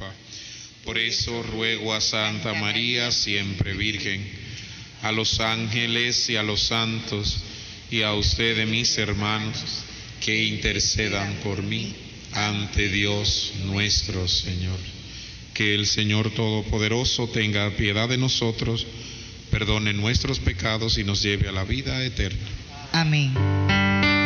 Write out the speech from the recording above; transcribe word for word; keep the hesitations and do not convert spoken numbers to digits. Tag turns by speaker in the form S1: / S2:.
S1: culpa. Por eso ruego a Santa María, siempre Virgen, a los ángeles y a los santos, y a ustedes, mis hermanos, que intercedan por mí ante Dios nuestro Señor. Que el Señor Todopoderoso tenga piedad de nosotros, perdone nuestros pecados y nos lleve a la vida eterna.
S2: Amén.